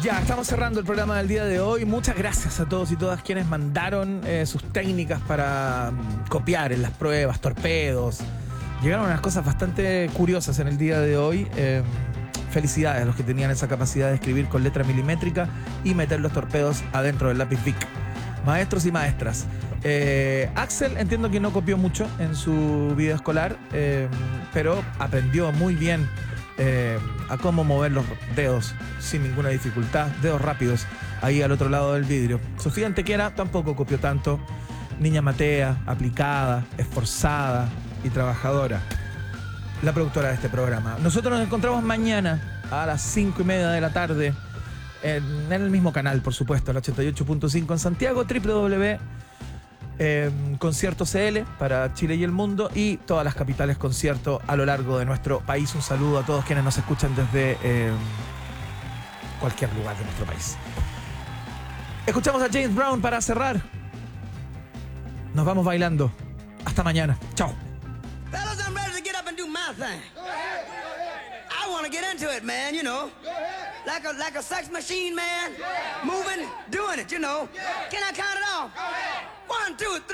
Ya, estamos cerrando el programa del día de hoy. Muchas gracias a todos y todas quienes mandaron sus técnicas para copiar en las pruebas, torpedos. Llegaron unas cosas bastante curiosas en el día de hoy. Felicidades a los que tenían esa capacidad de escribir con letra milimétrica y meter los torpedos adentro del lápiz Bic. Maestros y maestras. Axel entiendo que no copió mucho en su vida escolar, pero aprendió muy bien a cómo mover los dedos sin ninguna dificultad, dedos rápidos ahí al otro lado del vidrio. Sofía Antequera tampoco copió tanto. Niña matea, aplicada, esforzada y trabajadora, la productora de este programa. Nosotros nos encontramos mañana a las 5:30 de la tarde en el mismo canal, por supuesto, el 88.5 en Santiago, Concierto CL para Chile y el mundo y todas las capitales concierto a lo largo de nuestro país. Un saludo a todos quienes nos escuchan desde cualquier lugar de nuestro país. Escuchamos a James Brown para cerrar. Nos vamos bailando. Hasta mañana. Chao. Fellas, I'm ready to get up and do my thing. I want to get into it, man, you know. Like a sex machine, man. Moving, doing it, you know. Can I count it off? 1, 2, 3.